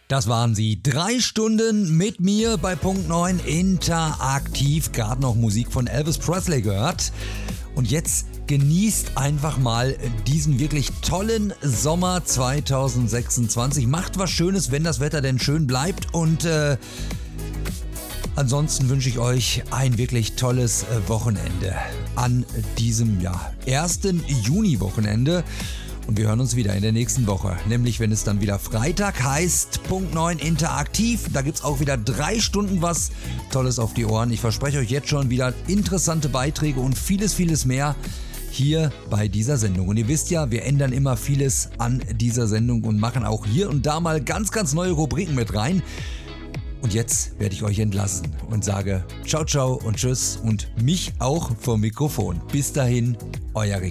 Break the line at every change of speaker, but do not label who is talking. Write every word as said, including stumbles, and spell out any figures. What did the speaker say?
Das waren sie. Drei Stunden mit mir bei Punkt neun interaktiv. Gerade noch Musik von Elvis Presley gehört. Und jetzt genießt einfach mal diesen wirklich tollen Sommer zwanzig sechsundzwanzig. Macht was Schönes, wenn das Wetter denn schön bleibt. Und äh, ansonsten wünsche ich euch ein wirklich tolles Wochenende an diesem ja, ersten Juni-Wochenende. Und wir hören uns wieder in der nächsten Woche, nämlich wenn es dann wieder Freitag heißt, Punkt neun interaktiv. Da gibt es auch wieder drei Stunden was Tolles auf die Ohren. Ich verspreche euch jetzt schon wieder interessante Beiträge und vieles, vieles mehr hier bei dieser Sendung. Und ihr wisst ja, wir ändern immer vieles an dieser Sendung und machen auch hier und da mal ganz, ganz neue Rubriken mit rein. Und jetzt werde ich euch entlassen und sage ciao, ciao und tschüss und mich auch vom Mikrofon. Bis dahin, euer Rick.